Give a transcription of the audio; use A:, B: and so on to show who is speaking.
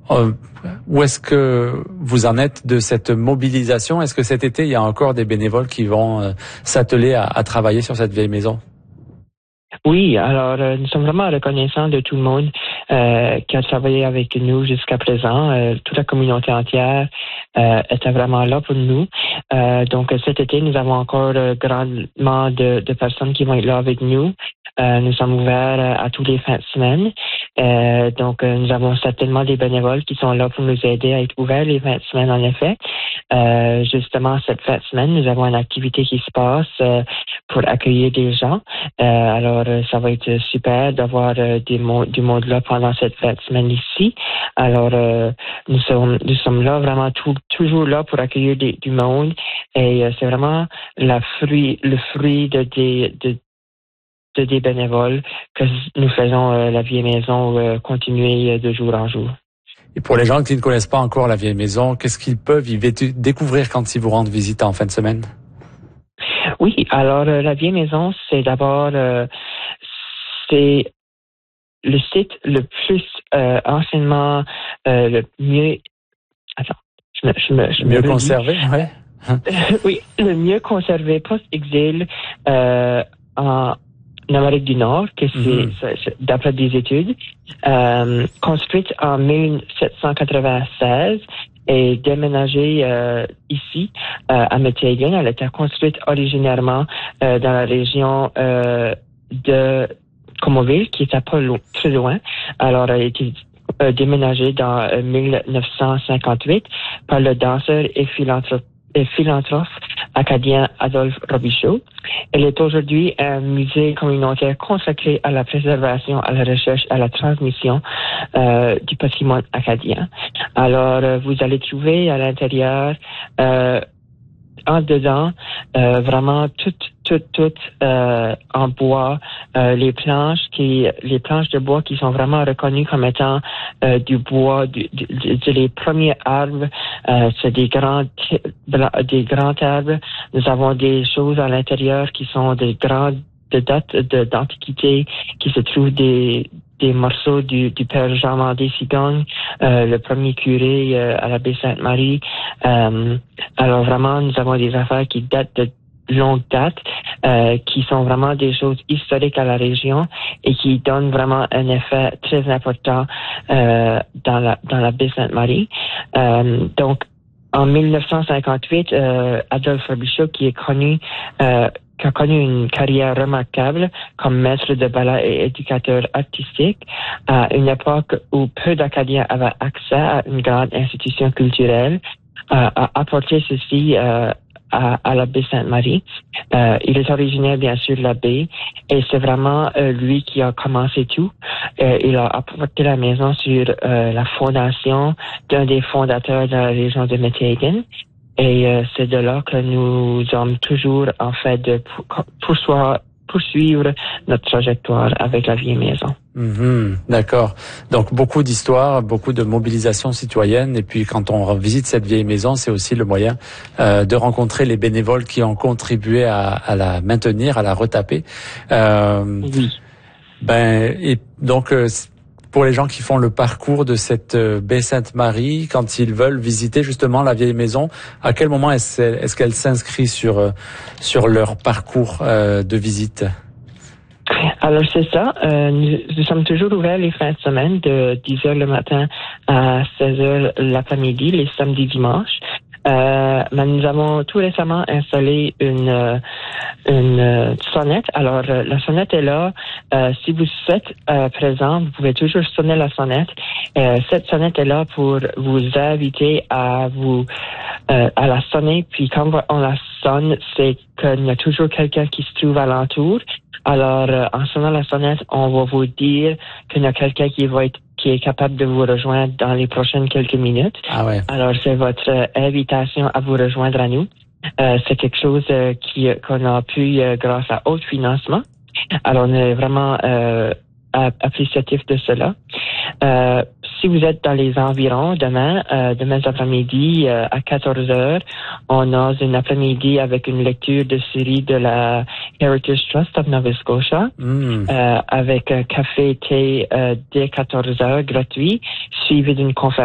A: Où est-ce que vous en êtes de cette mobilisation? Est-ce que cet été, il y a encore des bénévoles qui vont s'atteler à travailler sur cette vieille maison?
B: Oui, alors nous sommes vraiment reconnaissants de tout le monde qui a travaillé avec nous jusqu'à présent. Toute la communauté entière était vraiment là pour nous. Donc cet été, nous avons encore grandement de personnes qui vont être là avec nous. Nous sommes ouverts à tous les fins de semaine. Donc nous avons certainement des bénévoles qui sont là pour nous aider à être ouverts les fins de semaine, en effet. Justement, cette fin de semaine, nous avons une activité qui se passe pour accueillir des gens. Alors, ça va être super d'avoir du monde là pendant cette fête semaine ici. Alors, nous sommes là vraiment toujours là pour accueillir du monde, et c'est vraiment le fruit de des bénévoles que nous faisons la vieille maison continuer de jour en jour.
A: Et pour les gens qui ne connaissent pas encore la vieille maison, qu'est-ce qu'ils peuvent y découvrir quand ils vous rendent visite en fin de semaine?
B: Oui, alors la vieille maison, c'est d'abord c'est le site le plus anciennement le mieux. Attends, je
A: mieux conservé, ouais.
B: Oui, le mieux conservé post-exil en Amérique du Nord, que c'est d'après des études, construite en 1796 et déménagée ici à Metighan. Elle était construite originairement dans la région de Comoville, qui était pas très loin. Alors, elle a été déménagée dans 1958 par le danseur et philanthrope acadien Adolphe Robichaud. Elle est aujourd'hui un musée communautaire consacré à la préservation, à la recherche, à la transmission du patrimoine acadien. Alors, vous allez trouver à l'intérieur, en dedans, vraiment tout en bois, les planches de bois qui sont vraiment reconnues comme étant du bois, les premiers arbres, c'est des grands arbres. Nous avons des choses à l'intérieur qui sont de date d'antiquité, qui se trouvent des morceaux du père Jean-Mandé Sigogne, le premier curé à la baie Sainte-Marie. Alors vraiment, nous avons des affaires qui datent de longue date, qui sont vraiment des choses historiques à la région et qui donnent vraiment un effet très important dans la baie Sainte-Marie. Donc, en 1958, Adolphe Robichaud, qui a connu une carrière remarquable comme maître de ballet et éducateur artistique à une époque où peu d'Acadiens avaient accès à une grande institution culturelle, a apporté ceci à la baie Sainte-Marie. Il est originaire, bien sûr, de la baie, et c'est vraiment lui qui a commencé tout. Il a apporté la maison sur la fondation d'un des fondateurs de la région de Metighan. Et c'est de là que nous sommes toujours en fait de poursuivre notre trajectoire avec la vieille maison.
A: D'accord. Donc beaucoup d'histoires, beaucoup de mobilisation citoyenne, et puis quand on visite cette vieille maison, c'est aussi le moyen de rencontrer les bénévoles qui ont contribué à la maintenir, à la retaper.
B: Oui.
A: Et donc pour les gens qui font le parcours de cette baie Sainte-Marie, quand ils veulent visiter justement la vieille maison, à quel moment est-ce qu'elle s'inscrit sur leur parcours de visite?
B: Alors c'est ça, nous sommes toujours ouverts les fins de semaine de 10h le matin à 16h l'après-midi, les samedis dimanches. Mais nous avons tout récemment installé une sonnette. Alors, la sonnette est là. Si vous êtes présent, vous pouvez toujours sonner la sonnette. Cette sonnette est là pour vous inviter à la sonner. Puis quand on la sonne, c'est qu'il y a toujours quelqu'un qui se trouve alentour. Alors, en sonnant la sonnette, on va vous dire qu'il y a quelqu'un qui est capable de vous rejoindre dans les prochaines quelques minutes.
A: Ah ouais.
B: Alors, c'est votre invitation à vous rejoindre à nous. C'est quelque chose qu'on a pu grâce à Autre Financement. Alors, on est vraiment appréciatif de cela. Si vous êtes dans les environs, demain après-midi à 14h, on a une après-midi avec une lecture de série de la Heritage Trust of Nova Scotia, avec un café et thé dès 14h gratuit, suivi d'une conférence